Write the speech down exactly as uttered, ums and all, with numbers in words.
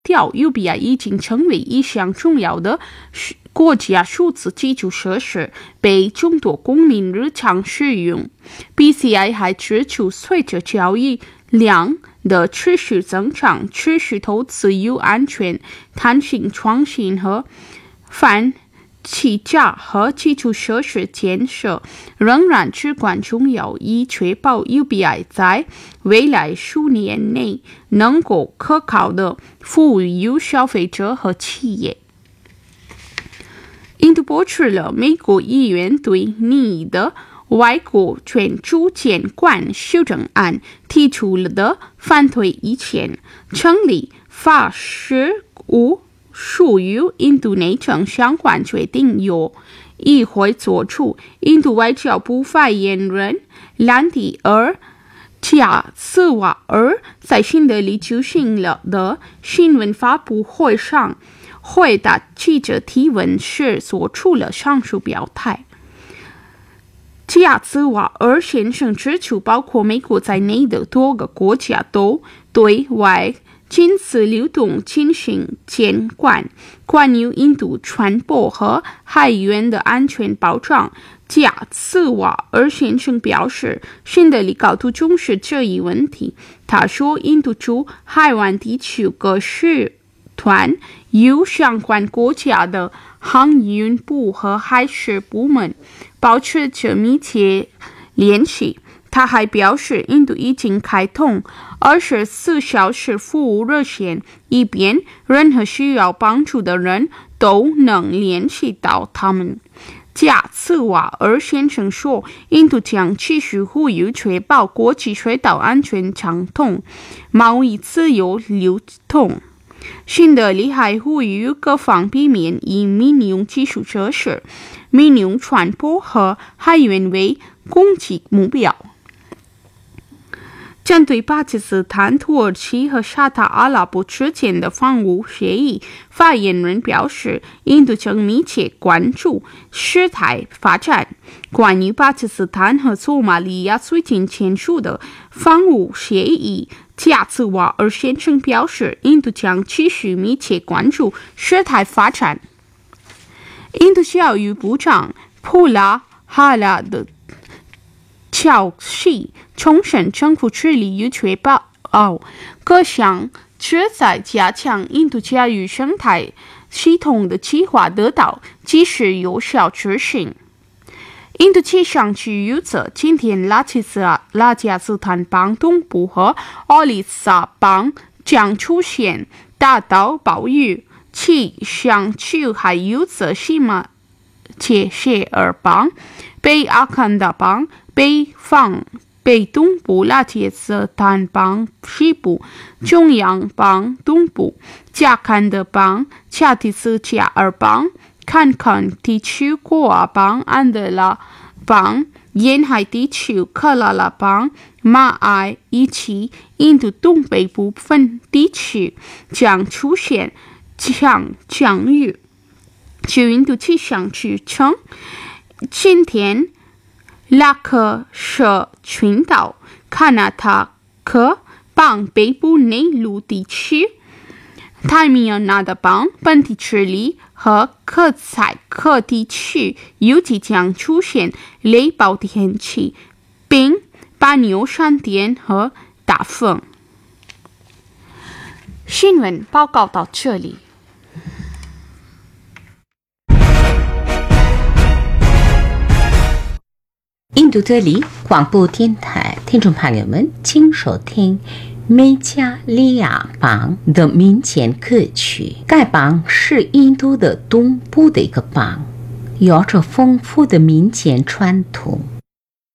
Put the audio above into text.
调 U B I 已经成为一项重要的国家数字基础设施，被众多公民日常使用。B C I 还指出，随着交易量的持续增长，持续投资有安全、弹性、创新和反起价和基础设施建设仍然至关重要，以确保 U B I 在未来数年内能够可靠地服务于消费者和企业。印度驳斥了美国议员对拟的外国权主监管修正案提出了的反对意见，成立法事务属于印度内政相关决定由议会作出。印度外交部发言人兰迪尔·加斯瓦尔在新德里举行了的新闻发布会上回答记者提问时做出了上述表态。加斯瓦尔先生指出，包括美国在内的多个国家都对外金丝流动进行监管。关于印度船舶和海员的安全保障，加斯瓦尔先生表示，新德里高度重视这一问题。他说，印度驻海湾地区各使团与相关国家的航运部和海事部门保持着密切联系。他还表示，印度已经开通二十四小时服务热线，以便任何需要帮助的人都能联系到他们。加斯瓦尔先生说，印度将继续呼吁确保国际水道安全畅通，贸易自由流通。新德里还呼吁各方避免以民用基础设施、民用船舶和海员为攻击目标。针对巴基斯坦、土耳其和沙特阿拉伯之间的防务协议，发言人表示，印度将密切关注事态发展。关于巴基斯坦和索马利亚最近签署的防务协议，加斯瓦尔先生表示，印度将继续密切关注事态发展。印度教育部长普拉哈拉的乔西重申，政府致力于确保各项旨在加强印度教育生态系统的计划得到及时有效执行。印度气象局预测，今天拉齐斯拉加斯坦邦东部和奥里萨邦将出现大到暴雨。气象局还预测西马切谢尔邦、北阿坎达邦、北方、北东部拉齐斯坦邦西部、中央邦东部、加坎德邦、恰蒂斯加尔邦、坎坎地区、果阿邦、安德拉邦、沿海地区、克拉拉邦、马埃以及印度东北部分地区将出现强降雨。据印度气象局称，今天拉克什群岛、卡纳塔克邦北部内陆地区、泰米尔纳德邦本地智利和克塞克地区预计将出现雷暴天气，并伴有闪电和大风。新闻报告到这里。 印度德里广播电台听众朋友们，请收听梅加利亚邦的民间歌曲。该邦是印度的东部的一个邦，有着丰富的民间传统。